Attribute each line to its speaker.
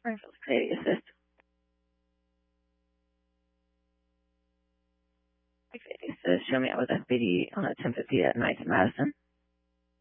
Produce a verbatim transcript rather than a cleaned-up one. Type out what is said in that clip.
Speaker 1: Springfield Community Assist. Community Assist, show me out with S P D on a ten fifty at night in Madison.